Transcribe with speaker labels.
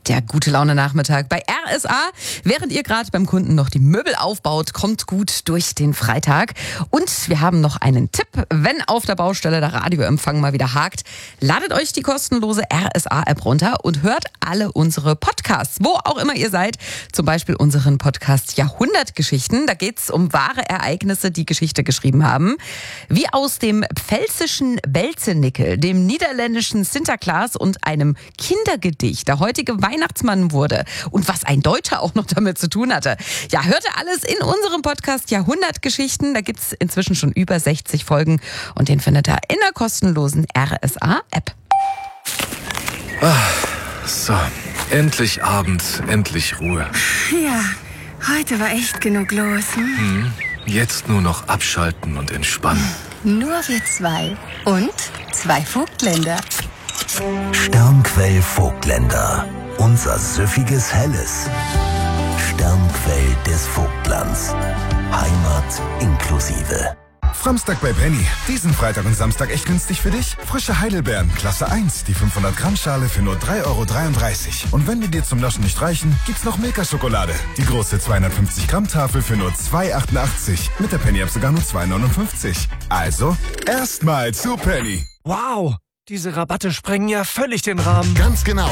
Speaker 1: Der Gute-Laune-Nachmittag bei RSA. Während ihr gerade beim Kunden noch die Möbel aufbaut, kommt gut durch den Freitag. Und wir haben noch einen Tipp. Wenn auf der Baustelle der Radioempfang mal wieder hakt, ladet euch die kostenlose RSA-App runter und hört alle unsere Podcasts, wo auch immer ihr seid. Zum Beispiel unseren Podcast Jahrhundertgeschichten. Da geht's um wahre Ereignisse, die Geschichte geschrieben haben. Wie aus dem pfälzischen Belzenickel, dem niederländischen Sinterklaas und einem Kindergedicht der heutige Weihnachtsmann wurde und was ein Deutscher auch noch damit zu tun hatte. Ja, hört ihr alles in unserem Podcast Jahrhundertgeschichten. Da gibt's inzwischen schon über 60 Folgen und den findet ihr in der kostenlosen RSA-App.
Speaker 2: So, endlich Abend, endlich Ruhe.
Speaker 3: Ja, heute war echt genug los.
Speaker 2: Jetzt nur noch abschalten und entspannen.
Speaker 3: Nur wir zwei und 2 Vogtländer.
Speaker 4: Sternquell Vogtländer. Unser süffiges Helles. Sternquell des Vogtlands. Heimat inklusive.
Speaker 5: Samstag bei Penny. Diesen Freitag und Samstag echt günstig für dich. Frische Heidelbeeren, Klasse 1, die 500 Gramm Schale für nur 3,33 €. Und wenn die dir zum Naschen nicht reichen, gibt's noch Milka-Schokolade. Die große 250 Gramm Tafel für nur 2,88. Mit der Penny-App sogar nur 2,59. Also, erstmal zu Penny.
Speaker 6: Wow, diese Rabatte sprengen ja völlig den Rahmen.
Speaker 5: Ganz genau.